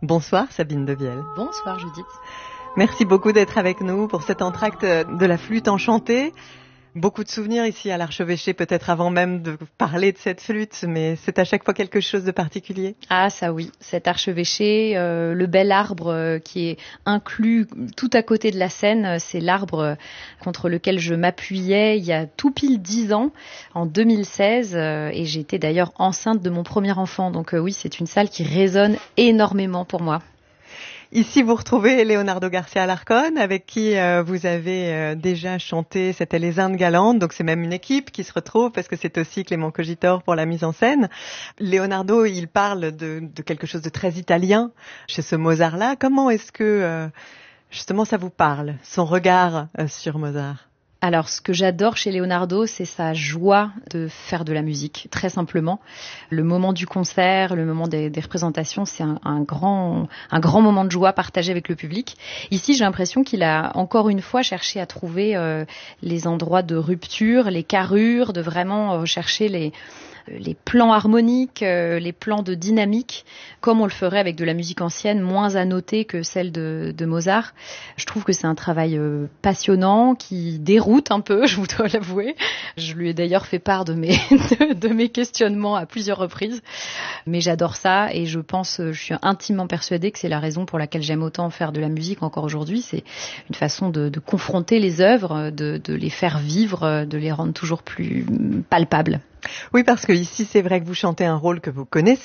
Bonsoir Sabine Devielle. Bonsoir Judith. Merci beaucoup d'être avec nous pour cet entracte de la flûte enchantée. Beaucoup de souvenirs ici à l'Archevêché, peut-être avant même de parler de cette flûte, mais c'est à chaque fois quelque chose de particulier. Ah ça oui, cet archevêché, le bel arbre qui est inclus tout à côté de la scène, c'est l'arbre contre lequel je m'appuyais il y a tout pile 10 ans, en 2016, et j'étais d'ailleurs enceinte de mon premier enfant. Donc oui, c'est une salle qui résonne énormément pour moi. Ici, vous retrouvez Leonardo Garcia Alarcón, avec qui vous avez déjà chanté C'était les Indes galantes. Donc, c'est même une équipe qui se retrouve parce que c'est aussi Clément Cogitor pour la mise en scène. Leonardo, il parle de quelque chose de très italien chez ce Mozart-là. Comment est-ce que, justement, ça vous parle, son regard sur Mozart ? Alors, ce que j'adore chez Leonardo, c'est sa joie de faire de la musique, très simplement. Le moment du concert, le moment des représentations, c'est un grand moment de joie partagé avec le public. Ici, j'ai l'impression qu'il a encore une fois cherché à trouver les endroits de rupture, les carrures, de vraiment rechercher les plans harmoniques, les plans de dynamique, comme on le ferait avec de la musique ancienne, moins annotée que celle de Mozart. Je trouve que c'est un travail passionnant, qui déroute un peu, je vous dois l'avouer. Je lui ai d'ailleurs fait part de mes questionnements à plusieurs reprises. Mais j'adore ça et je suis intimement persuadée que c'est la raison pour laquelle j'aime autant faire de la musique encore aujourd'hui. C'est une façon de confronter les œuvres, de les faire vivre, de les rendre toujours plus palpables. Oui, parce que ici, c'est vrai que vous chantez un rôle que vous connaissez.